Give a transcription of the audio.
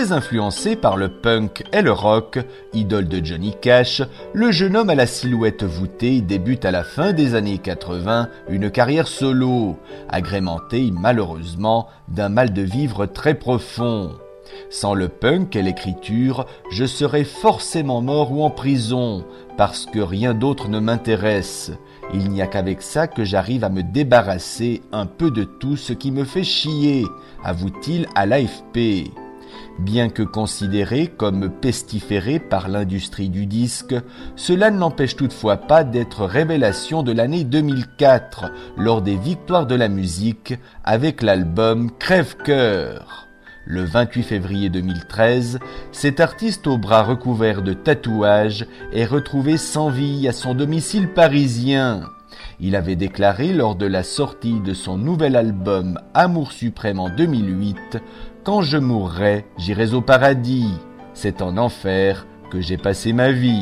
Très influencé par le punk et le rock, idole de Johnny Cash, le jeune homme à la silhouette voûtée débute à la fin des années 80 une carrière solo, agrémentée malheureusement d'un mal de vivre très profond. Sans le punk et l'écriture, je serais forcément mort ou en prison, parce que rien d'autre ne m'intéresse. Il n'y a qu'avec ça que j'arrive à me débarrasser un peu de tout ce qui me fait chier, avoue-t-il à l'AFP. Bien que considéré comme pestiféré par l'industrie du disque, cela ne l'empêche toutefois pas d'être révélation de l'année 2004 lors des Victoires de la musique avec l'album Crève-cœur. Le 28 février 2013, cet artiste aux bras recouverts de tatouages est retrouvé sans vie à son domicile parisien. Il avait déclaré lors de la sortie de son nouvel album Amour suprême en 2008 « Quand je mourrai, j'irai au paradis. C'est en enfer que j'ai passé ma vie ».